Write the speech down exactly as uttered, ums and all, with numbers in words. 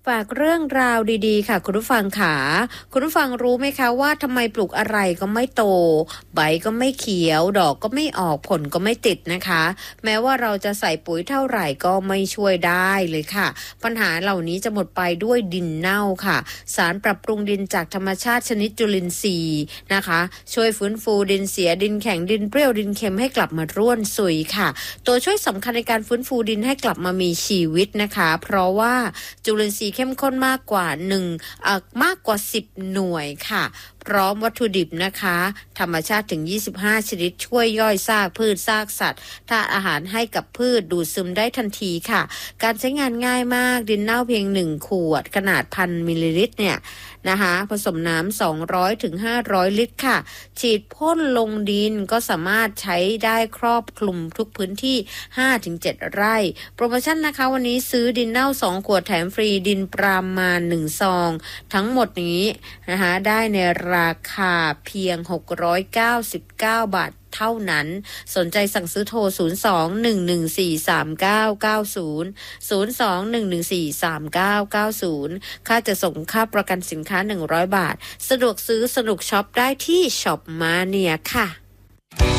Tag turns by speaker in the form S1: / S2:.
S1: ฝากเรื่องราวดีๆค่ะคุณผู้ฟังขาคุณผู้ฟังรู้ไหมคะว่าทำไมปลูกอะไรก็ไม่โตใบก็ไม่เขียวดอกก็ไม่ออกผลก็ไม่ติดนะคะแม้ว่าเราจะใส่ปุ๋ยเท่าไหร่ก็ไม่ช่วยได้เลยค่ะปัญหาเหล่านี้จะหมดไปด้วยดินเน่าค่ะสารปรับปรุงดินจากธรรมชาติชนิดจุลินทรีย์นะคะช่วยฟื้นฟูดินเสียดินแข็งดินเปรี้ยวดินเค็มให้กลับมาร่วนซุยค่ะตัวช่วยสำคัญในการฟื้นฟูดินให้กลับมามีชีวิตนะคะเพราะว่าจุลินทรีย์เข้มข้นมากกว่าหนึ่งเอ่อมากกว่าสิบหน่วยค่ะพร้อมวัตถุดิบนะคะธรรมชาติถึงยี่สิบห้าชนิดช่วยย่อยซากพืชซากสัตว์ถ้าอาหารให้กับพืชดูดซึมได้ทันทีค่ะการใช้งานง่ายมากดินเน่าเพียงหนึ่งขวดขนาดพันมิลลิลิตรเนี่ยนะคะผสมน้ำสองร้อยถึงห้าร้อยลิตรค่ะฉีดพ่นลงดินก็สามารถใช้ได้ครอบคลุมทุกพื้นที่ ห้าถึงเจ็ด ไร่โปรโมชั่นนะคะวันนี้ซื้อดินเน่าสองขวดแถมฟรีดินปรามาณหนึ่งซองทั้งหมดนี้นะคะได้ในราคาเพียงหกร้อยเก้าสิบเก้าบาทเท่านั้นสนใจสั่งซื้อโทรศูนย์ สอง หนึ่ง หนึ่ง สี่ สาม เก้า เก้า ศูนย์ ศูนย์ สอง หนึ่ง หนึ่ง สี่ สาม เก้า เก้า ศูนย์ค่าจะส่งค่าประกันสินค้าหนึ่งร้อยบาทสะดวกซื้อสนุกช็อปได้ที่ช็อปมาเนียค่ะ